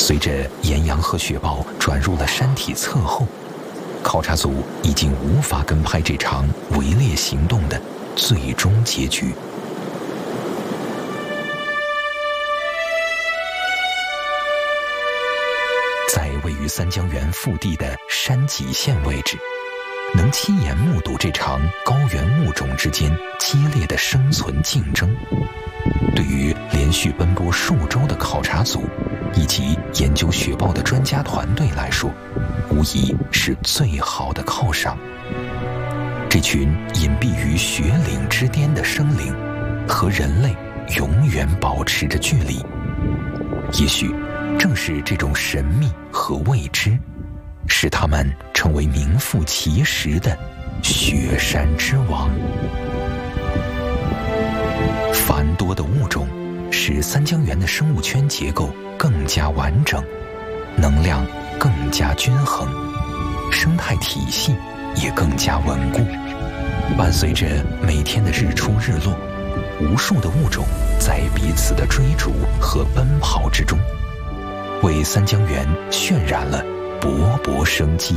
随着岩羊和雪豹转入了山体侧后，考察组已经无法跟拍这场围猎行动的最终结局。在位于三江源腹地的山脊线位置，能亲眼目睹这场高原物种之间激烈的生存竞争，对于连续奔波数周的考察组以及研究雪豹的专家团队来说，无疑是最好的犒赏。这群隐蔽于雪岭之巅的生灵，和人类永远保持着距离。也许正是这种神秘和未知，使他们成为名副其实的雪山之王。繁多的物种使三江源的生物圈结构更加完整，能量更加均衡，生态体系也更加稳固。伴随着每天的日出日落，无数的物种在彼此的追逐和奔跑之中，为三江源渲染了勃勃生机。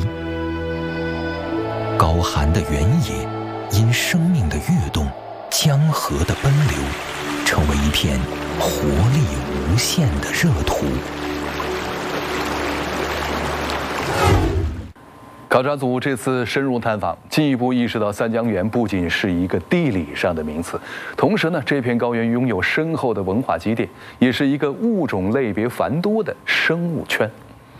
高寒的原野因生命的跃动，江河的奔流，成为一片活力无限的热土。 考察组这次深入探访，进一步意识到三江源不仅是一个地理上的名词，同时呢，这片高原拥有深厚的文化积淀，也是一个物种类别繁多的生物圈。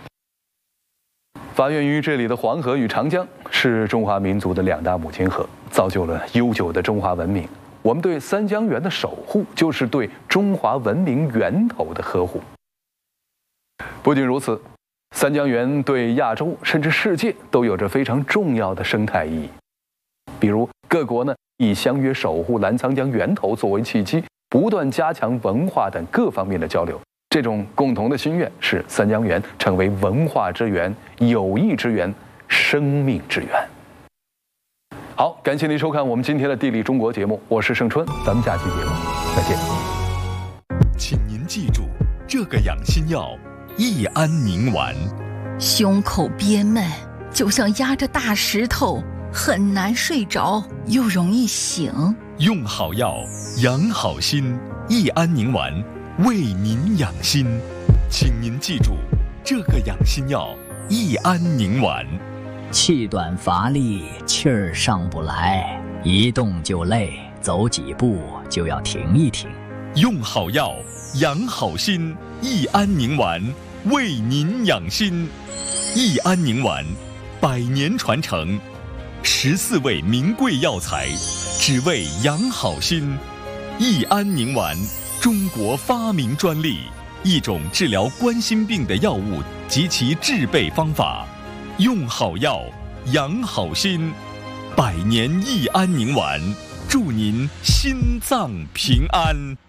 发源于这里的黄河与长江是中华民族的两大母亲河，造就了悠久的中华文明。我们对三江源的守护，就是对中华文明源头的呵护。不仅如此，三江源对亚洲甚至世界都有着非常重要的生态意义。比如，各国呢以相约守护澜沧江源头作为契机，不断加强文化等各方面的交流。这种共同的心愿，使三江源成为文化之源、友谊之源、生命之源。好，感谢您收看我们今天的《地理中国》节目，我是盛春，咱们下期节目再见。 请您记住这个养心药：益安宁丸。 胸口憋闷，就像压着大石头，很难睡着，又容易醒。 用好药，养好心。益安宁丸为您养心，请您记住这个养心药：益安宁丸。 气短乏力，气儿上不来，一动就累，走几步就要停一停。 用好药，养好心。益安宁丸为您养心。益安宁丸100年传承，14味名贵药材，只为养好心。益安宁丸，中国发明专利，一种治疗冠心病的药物及其制备方法。用好药，养好心。100年益安宁丸，祝您心脏平安。